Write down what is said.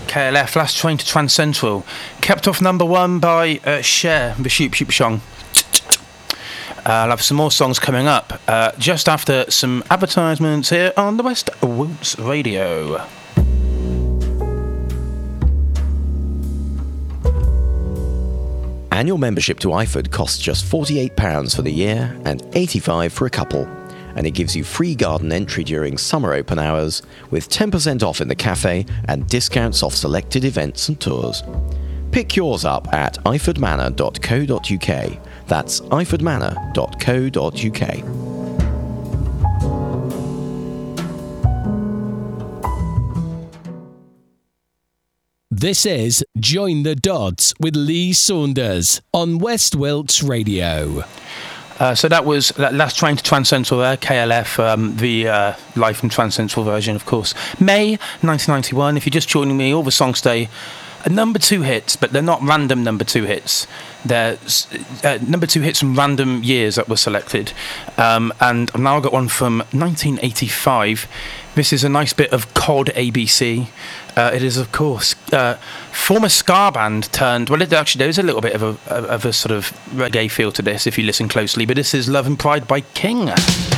KLF, Last Train to Trans Central. Kept off number 1 by Cher, the Shoop Shoop Song. I'll have some more songs coming up just after some advertisements here on the West Wilts Radio. Annual membership to IFOD costs just £48 for the year and £85 for a couple. And it gives you free garden entry during summer open hours with 10% off in the cafe and discounts off selected events and tours. Pick yours up at ifordmanor.co.uk. That's ifordmanor.co.uk. This is Join the Dots with Lee Saunders on West Wilts Radio. So that was that Last Train to Trans Central there, KLF, the Live from Trans Central version, of course. May 1991, if you're just joining me, all the songs stay number 2 hits, but they're not random number 2 hits. They're number 2 hits from random years that were selected. And I've now got one from 1985. This is a nice bit of COD ABC. It is, of course, former ska band turned... Well, actually, there is a little bit of a sort of reggae feel to this if you listen closely, but this is Love and Pride by King.